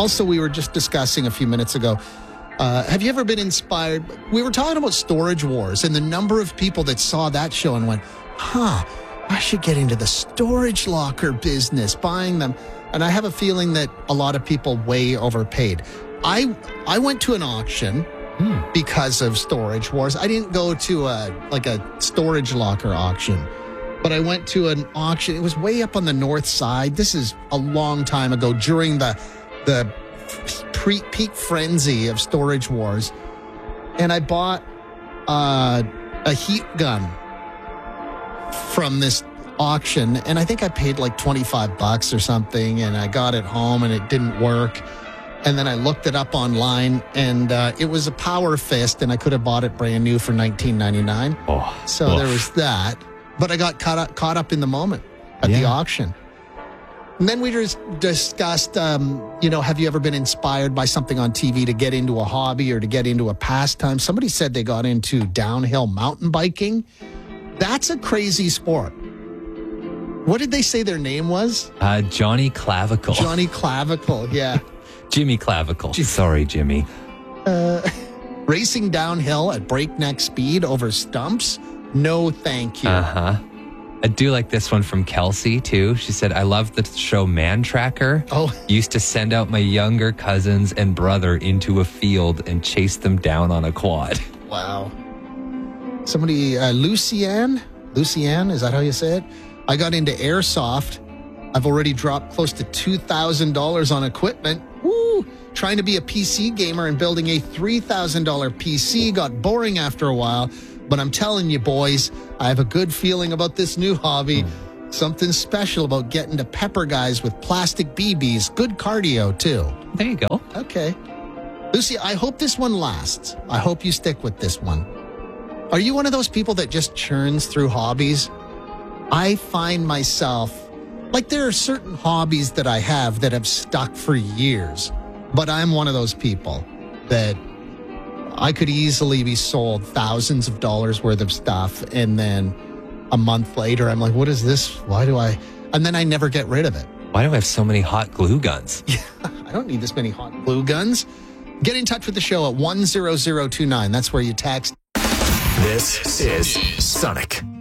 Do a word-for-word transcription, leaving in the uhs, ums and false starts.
Also, we were just discussing a few minutes ago, uh, have you ever been inspired? We were talking about Storage Wars and the number of people that saw that show and went, huh, I should get into the storage locker business, buying them. And I have a feeling that a lot of people way overpaid. I I went to an auction hmm. because of Storage Wars. I didn't go to a like a storage locker auction, but I went to an auction. It was way up on the north side. This is a long time ago during the the pre peak frenzy of Storage Wars, and I bought uh, a heat gun from this auction, and I think I paid like twenty-five bucks or something, and I got it home and it didn't work. And then I looked it up online, and uh, it was a Power Fist, and I could have bought it brand new for nineteen ninety-nine. Oh, so oof. there was that. But I got caught up, caught up in the moment at yeah. the auction. And then we just discussed, um, you know, have you ever been inspired by something on T V to get into a hobby or to get into a pastime? Somebody said they got into downhill mountain biking. That's a crazy sport. What did they say their name was? Uh, Johnny Clavicle. Johnny Clavicle, yeah. Jimmy Clavicle. G- Sorry, Jimmy. Uh, racing downhill at breakneck speed over stumps? No, thank you. Uh-huh. I do like this one from Kelsey, too. She said, I love the show Man Tracker. Oh. Used to send out my younger cousins and brother into a field and chase them down on a quad. Wow. Somebody, uh, Lucianne? Lucianne, is that how you say it? I got into airsoft. I've already dropped close to two thousand dollars on equipment. Woo! Trying to be a P C gamer and building a three thousand dollars P C got boring after a while. But I'm telling you, boys, I have a good feeling about this new hobby. Mm. Something special about getting to pepper guys with plastic B Bs. Good cardio, too. There you go. Okay. Lucy, I hope this one lasts. I hope you stick with this one. Are you one of those people that just churns through hobbies? I find myself, like there are certain hobbies that I have that have stuck for years, but I'm one of those people that I could easily be sold thousands of dollars worth of stuff, and then a month later, I'm like, what is this? Why do I? And then I never get rid of it. Why do I have so many hot glue guns? Yeah, I don't need this many hot glue guns. Get in touch with the show at one zero zero two nine. That's where you text. This is Sonic.